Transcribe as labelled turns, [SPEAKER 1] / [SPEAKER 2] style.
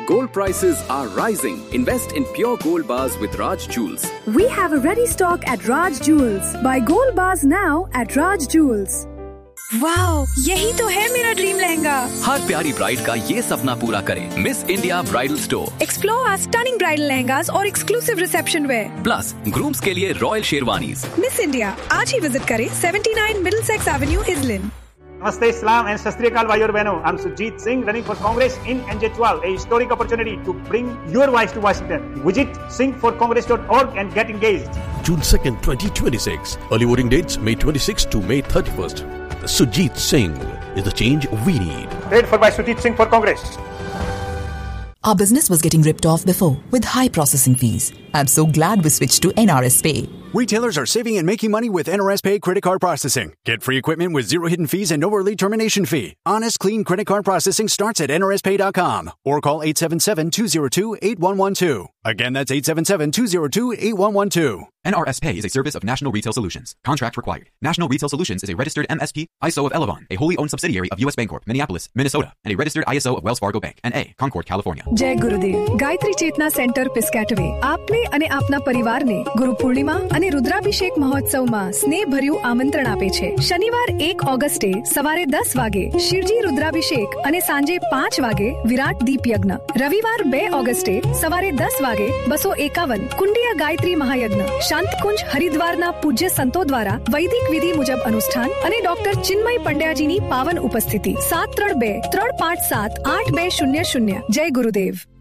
[SPEAKER 1] Gold prices are rising. Invest in pure gold bars with Raj Jewels.
[SPEAKER 2] We have a ready stock at Raj Jewels. Buy gold bars now at Raj Jewels.
[SPEAKER 3] Wow, यही तो है मेरा dream lehenga.
[SPEAKER 1] हर प्यारी bride का ये सपना पूरा करें miss India bridal store.
[SPEAKER 3] Explore our stunning bridal lehengas और exclusive reception where.
[SPEAKER 1] Plus grooms के लिए रॉयल शेरवानीज।
[SPEAKER 3] मिस इंडिया आज ही विजिट करें 79 Middlesex Avenue इजलिन।
[SPEAKER 4] Namaste, Islam and Shastri Akal Bhai aur Behno. I'm Sujit Singh running for Congress in NJ12, a historic opportunity to bring your voice to Washington. Visit singforcongress.org and get engaged.
[SPEAKER 5] June 2nd, 2026. Early voting dates May 26th to May 31st. Sujit Singh is the change we need.
[SPEAKER 4] Paid for by Sujit Singh for Congress.
[SPEAKER 6] Our business was getting ripped off before with high processing fees. I'm so glad we switched to NRS Pay.
[SPEAKER 7] Retailers are saving and making money with NRS Pay credit card processing. Get free equipment with zero hidden fees and no early termination fee. Honest, clean credit card processing starts at nrspay.com or call 877-202-8112. Again, that's 877-202-8112.
[SPEAKER 8] NRS Pay is a service of National Retail Solutions. Contract required. National Retail Solutions is a registered MSP, ISO of Elavon, a wholly owned subsidiary of US Bancorp, Minneapolis, Minnesota, and a registered ISO of Wells Fargo Bank, N.A., Concord, California.
[SPEAKER 3] જય ગુરુદેવ. ગાયત્રી ચેતના centre પિસ્કેટવે આપને અને આપના પરિવારને ગુરુ પૂર્ણિમા અને રુદ્રાભિષેક મહોત્સવમાં સ્નેહભર્યું આમંત્રણ આપે છે. શનિવાર 1 ઓગસ્ટે સવારે 10 વાગે શિવજી રુદ્રાભિષેક અને સાંજે 5 વાગે વિરાટ દીપ યજ્ઞ. રવિવાર 2 ઓગસ્ટે સવારે 10 વાગે 251 કુંડિયા ગાયત્રી મહાયજ્ઞ. શાંતકુંજ હરિદ્વારના પૂજ્ય સંતો દ્વારા વૈદિક વિધિ મુજબ અનુષ્ઠાન અને ડોક્ટર ચિન્મય પંડ્યાજીની પાવન ઉપસ્થિતિ. 732-357-8200. જય ગુરુદેવ.